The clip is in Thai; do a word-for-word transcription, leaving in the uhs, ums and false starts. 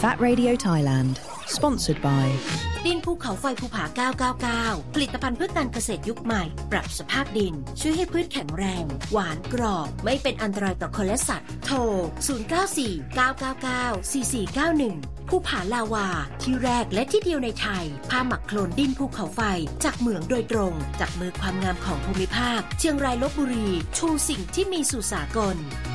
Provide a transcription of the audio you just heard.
Fat Radio Thailand Sponsored by ดินภูเขาไฟภูผาเก้าเก้าเก้าผลิตภัณฑ์เพื่อการเกษตรยุคใหม่ปรับสภาพดินช่วยให้พืชแข็งแรงหวานกรอบไม่เป็นอันตรายต่อคนและสัตว์โทรศูนย์ เก้า สี่ เก้า เก้า เก้า สี่ สี่ เก้า หนึ่งภูผาลาวาที่แรกและที่เดียวในไทยผ้าหมักโคลนดินภูเขาไฟจากเหมืองโดยตรงจากมือความงามของภูมิภาคเชียงรายลพบุรีชูสิ่งที่มีสู่สากล